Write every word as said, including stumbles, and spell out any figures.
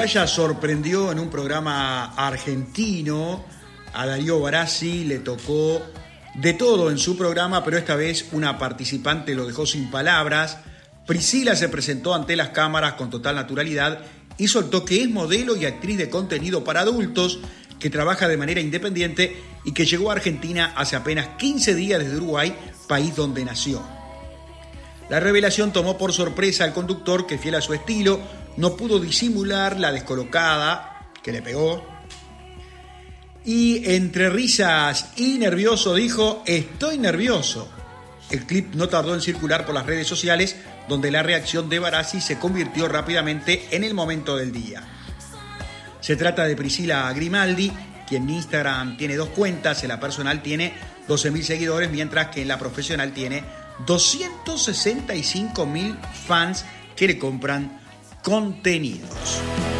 uruguaya sorprendió en un programa argentino. A Darío Barassi le tocó de todo en su programa, pero esta vez una participante lo dejó sin palabras. Priscila se presentó ante las cámaras con total naturalidad y soltó que es modelo y actriz de contenido para adultos, que trabaja de manera independiente y que llegó a Argentina hace apenas quince días desde Uruguay, país donde nació. La revelación tomó por sorpresa al conductor, que fiel a su estilo no pudo disimular la descolocada que le pegó. Y entre risas y nervioso dijo: estoy nervioso. El clip no tardó en circular por las redes sociales, donde la reacción de Barassi se convirtió rápidamente en el momento del día. Se trata de Priscila Grimaldi, quien en Instagram tiene dos cuentas. En la personal tiene doce mil seguidores, mientras que en la profesional tiene doscientos sesenta y cinco mil fans que le compran contenidos.